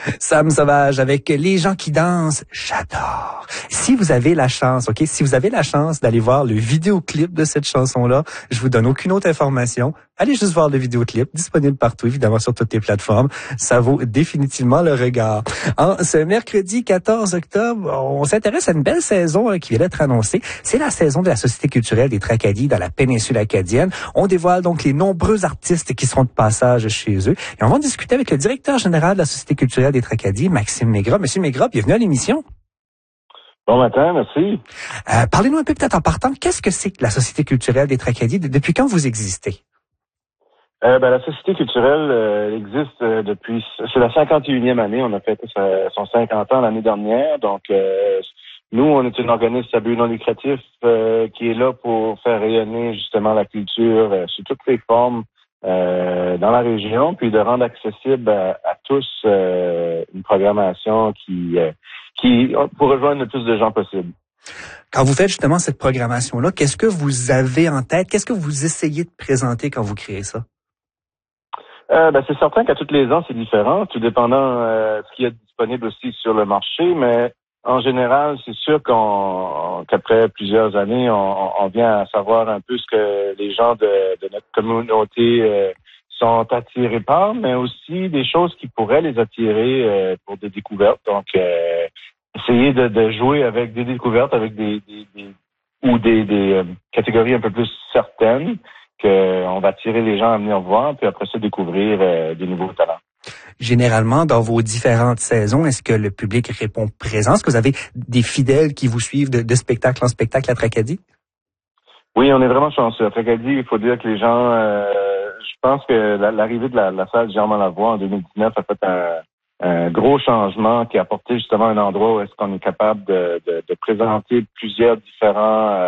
Sam Sauvage avec Les gens qui dansent, j'adore. Si vous avez la chance, si vous avez la chance d'aller voir le vidéoclip de cette chanson-là, je vous donne aucune autre information. Allez juste voir le vidéoclip, disponible partout, évidemment sur toutes les plateformes. Ça vaut définitivement le regard. Ce mercredi 14 octobre, on s'intéresse à une belle saison qui vient d'être annoncée. C'est la saison de la Société culturelle des Tracadie dans la péninsule acadienne. On dévoile donc les nombreux artistes qui seront de passage chez eux. Et on va en discuter avec le directeur général de la Société culturelle des Tracadie, Maxime Maigrot. Monsieur Maigrot, bienvenue à l'émission. Bon matin, merci. Parlez-nous un peu peut-être en partant. Qu'est-ce que c'est que la Société culturelle des Tracadie? Depuis quand vous existez? La Société culturelle existe depuis... C'est la 51e année. On a fêté son 50 ans l'année dernière. Donc, nous, on est un organisme à but non lucratif qui est là pour faire rayonner justement la culture sous toutes les formes dans la région, puis de rendre accessible à tous une programmation qui pour rejoindre le plus de gens possible. Quand vous faites justement cette programmation-là, qu'est-ce que vous avez en tête? Qu'est-ce que vous essayez de présenter quand vous créez ça? C'est certain qu'à tous les ans, c'est différent, tout dépendant de ce qu'il y a disponible aussi sur le marché, mais en général, c'est sûr qu'après plusieurs années, on vient à savoir un peu ce que les gens de notre communauté sont attirés par, mais aussi des choses qui pourraient les attirer pour des découvertes. Donc, essayer de jouer avec des découvertes, avec des catégories un peu plus certaines, qu'on va attirer les gens à venir voir, puis après ça, découvrir des nouveaux talents. Généralement, dans vos différentes saisons, est-ce que le public répond présent? Est-ce que vous avez des fidèles qui vous suivent de spectacle en spectacle à Tracadie? Oui, on est vraiment chanceux. À Tracadie, il faut dire que les gens... je pense que l'arrivée de la salle Germain Lavoie en 2019 a fait un gros changement qui a apporté justement un endroit où est-ce qu'on est capable de présenter plusieurs différents